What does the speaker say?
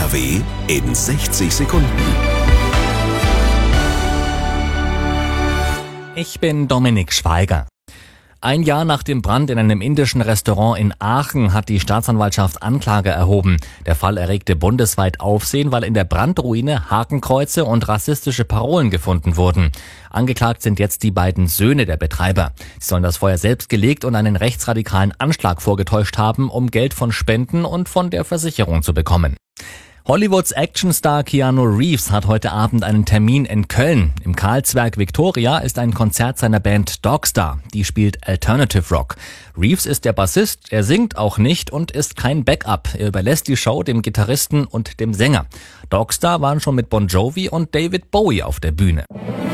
NRW in 60 Sekunden. Ich bin Dominik Schweiger. Ein Jahr nach dem Brand in einem indischen Restaurant in Aachen hat die Staatsanwaltschaft Anklage erhoben. Der Fall erregte bundesweit Aufsehen, weil in der Brandruine Hakenkreuze und rassistische Parolen gefunden wurden. Angeklagt sind jetzt die beiden Söhne der Betreiber. Sie sollen das Feuer selbst gelegt und einen rechtsradikalen Anschlag vorgetäuscht haben, um Geld von Spenden und von der Versicherung zu bekommen. Hollywoods Actionstar Keanu Reeves hat heute Abend einen Termin in Köln. Im Karlswerk Victoria ist ein Konzert seiner Band Dogstar. Die spielt Alternative Rock. Reeves ist der Bassist, er singt auch nicht und ist kein Backup. Er überlässt die Show dem Gitarristen und dem Sänger. Dogstar waren schon mit Bon Jovi und David Bowie auf der Bühne.